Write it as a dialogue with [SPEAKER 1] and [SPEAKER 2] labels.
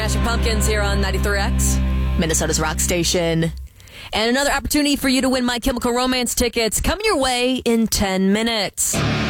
[SPEAKER 1] Smashing Pumpkins here on 93X, Minnesota's rock station. And another opportunity for you to win My Chemical Romance tickets coming your way in 10 minutes.